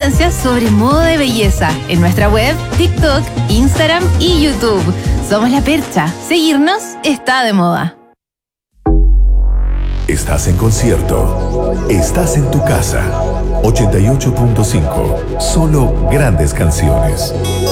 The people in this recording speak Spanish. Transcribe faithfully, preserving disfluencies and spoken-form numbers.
tendencias sobre moda y belleza en nuestra web, TikTok, Instagram y YouTube. Somos La Percha. Seguirnos está de moda. Estás en concierto. Estás en tu casa. ochenta y ocho punto cinco. Solo grandes canciones.